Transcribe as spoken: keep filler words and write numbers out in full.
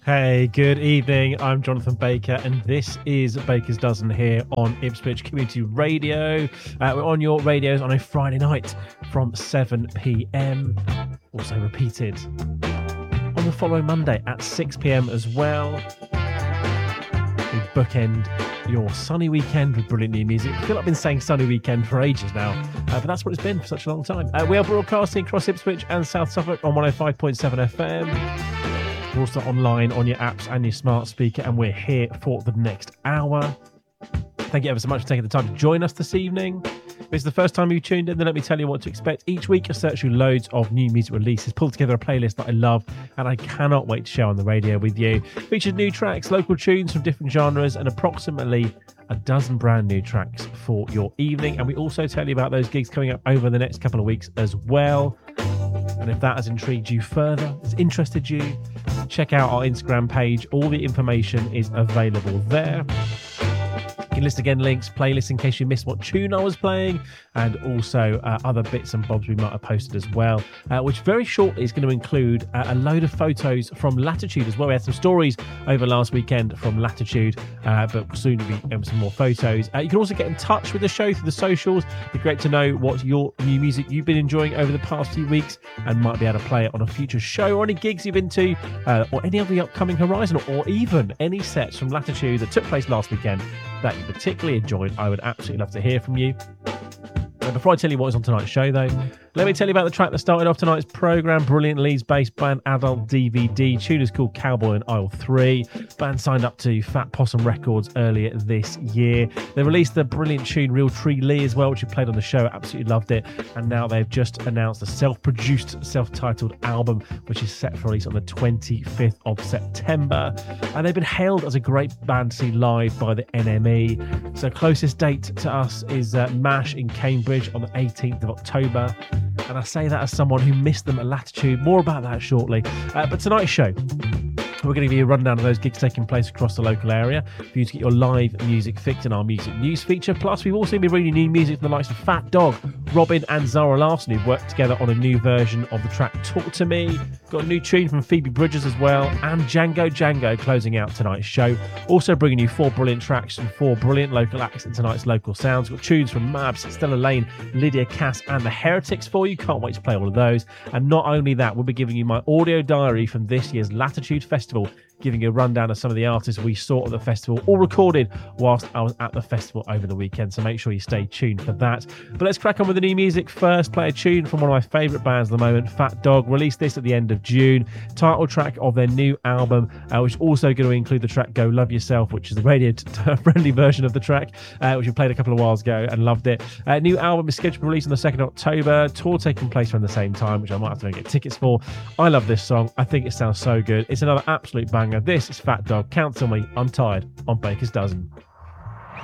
Hey, good evening. I'm Jonathan Baker, and this is Baker's Dozen here on Ipswich Community Radio. Uh, we're on your radios on a Friday night from seven p.m. Also repeated on the following Monday at six p.m. as well. We bookend your sunny weekend with brilliant new music. I feel like I've been saying sunny weekend for ages now, uh, but that's what it's been for such a long time. Uh, we are broadcasting across Ipswich and South Suffolk on one oh five point seven F M. We're also online on your apps and your smart speaker, and we're here for the next hour. Thank you ever so much for taking the time to join us this evening. If it's the first time you've tuned in, then let me tell you what to expect. Each week I search through loads of new music releases, pull together a playlist that I love and I cannot wait to share on the radio with you. Features new tracks, local tunes from different genres, and approximately a dozen brand new tracks for your evening. And we also tell you about those gigs coming up over the next couple of weeks as well. And if that has intrigued you further, has interested you, check out our Instagram page. All the information is available there. You can list again links, playlists in case you missed what tune I was playing, and also uh, other bits and bobs we might have posted as well, uh, which very shortly is going to include uh, a load of photos from Latitude as well. We had some stories over last weekend from Latitude, uh, but soon will be um, some more photos. Uh, you can also get in touch with the show through the socials. It'd be great to know what your new music you've been enjoying over the past few weeks and might be able to play it on a future show, or any gigs you've been to, uh, or any of the upcoming horizon, or even any sets from Latitude that took place last weekend that you particularly enjoyed. I would absolutely love to hear from you. Uh, before I tell you what is on tonight's show, though, let me tell you about the track that started off tonight's programme. Brilliant Leeds-based band Adult D V D. Tune is called Cowboy in Aisle three. Band signed up to Fat Possum Records earlier this year. They released the brilliant tune Real Tree Lee as well, which we played on the show. Absolutely loved it. And now they've just announced a self-produced, self-titled album, which is set for release on the twenty-fifth of September. And they've been hailed as a great band to see live by the N M E. So closest date to us is uh, MASH in Cambridge on the eighteenth of October. And I say that as someone who missed them at Latitude. More about that shortly. Uh, but tonight's show, we're going to give you a rundown of those gigs taking place across the local area for you to get your live music fixed in our music news feature. Plus, we've also been bringing new music from the likes of Fat Dog, Robin and Zara Larson, who've worked together on a new version of the track Talk to Me. Got a new tune from Phoebe Bridgers as well, and Django Django closing out tonight's show. Also bringing you four brilliant tracks from four brilliant local acts in tonight's local sounds. Got tunes from Mabs, Stella Lane, Lydia Cass and The Heretics for you. Can't wait to play all of those. And not only that, we'll be giving you my audio diary from this year's Latitude Festival, giving you a rundown of some of the artists we saw at the festival, all recorded whilst I was at the festival over the weekend, so make sure you stay tuned for that. But let's crack on with the new music first. Play a tune from one of my favourite bands at the moment, Fat Dog. Released this at the end of June, title track of their new album, uh, which is also going to include the track Go Love Yourself, which is the radio-friendly version of the track, uh, which we played a couple of whiles ago and loved it. Uh, new album is scheduled for release on the second of October, tour taking place around the same time, which I might have to go get tickets for. I love this song. I think it sounds so good. It's another absolute banger. This is Fat Dog, Counsel Me, I'm Tired, on Baker's Dozen.